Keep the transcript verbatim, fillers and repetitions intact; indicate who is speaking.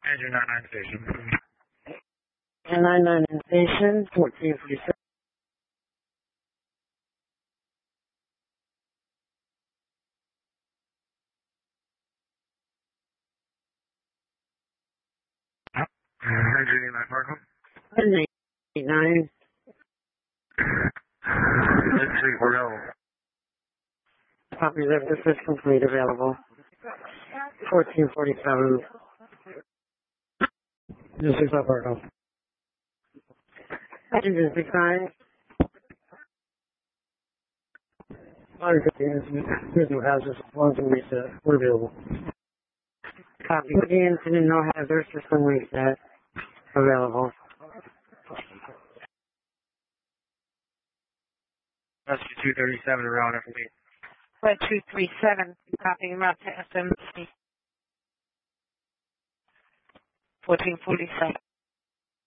Speaker 1: Andrew nine nine station.
Speaker 2: And nine nine station, fourteen forty-seven.
Speaker 1: Andrew nine Parkland.
Speaker 2: eight nine.
Speaker 1: Let's see, we're available.
Speaker 2: Copy that this is complete available. fourteen forty-seven. This is Alberto. Engine six nine. There's no hazards. One's in reset. We're available. Copy. The incident, no hazard. System reset. Available.
Speaker 1: Rescue two thirty-seven around F B.
Speaker 3: Red two three seven, copying route to S M C. fourteen forty-seven.